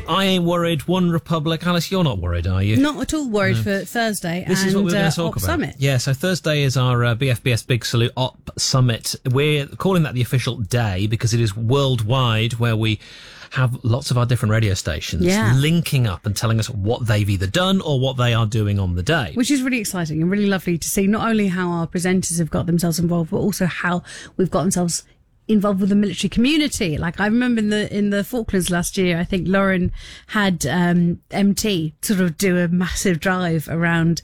I ain't worried. One Republic. Alice, you're not worried, are you? Not at all worried for Thursday. This is what we're going to talk Op about. Summit. Yeah, so Thursday is our BFBS Big Salute Op Summit. We're calling that the official day because it is worldwide, where we have lots of our different radio stations linking up and telling us what they've either done or what they are doing on the day. Which is really exciting and really lovely to see not only how our presenters have got themselves involved, but also how we've got themselves involved with the military community. Like I remember in the Falklands last year, I think Lauren had MT sort of do a massive drive around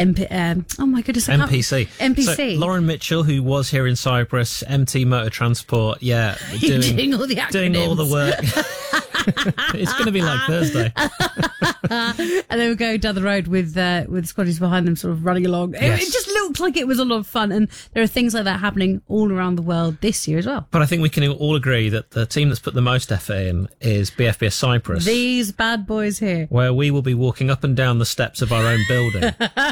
MPC. So Lauren Mitchell, who was here in Cyprus, MT Motor Transport, doing all the acronyms. Doing all the work. It's going to be like Thursday. And they were going down the road with squaddies behind them sort of running along. Yes. It just looked like it was a lot of fun, and there are things like that happening all around the world this year as well. But I think we can all agree that the team that's put the most effort in is BFBS Cyprus. These bad boys here. Where we will be walking up and down the steps of our own building.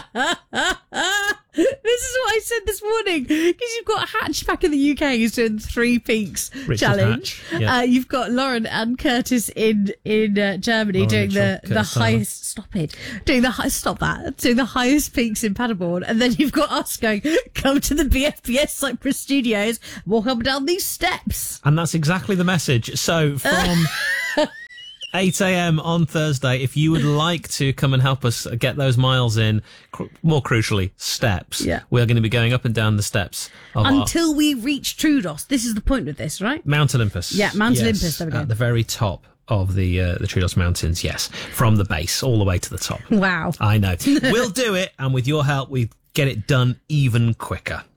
This is what I said this morning, because you've got Hatch back in the UK who's doing the Three Peaks Richard challenge. Hatch, yeah. You've got Lauren and Curtis in Germany doing the highest. Doing the highest peaks in Paderborn, and then you've got us going, come to the BFBS Cyprus studios, walk up and down these steps. And that's exactly the message. So from 8 a.m. on Thursday, if you would like to come and help us get those miles in, more crucially, steps, we're going to be going up and down the steps until we reach Troodos. This is the point of this, right? Mount Olympus. Yeah, Mount Olympus. There we go. At the very top of the Troodos Mountains, yes. From the base all the way to the top. Wow. I know. We'll do it, and with your help, we get it done even quicker.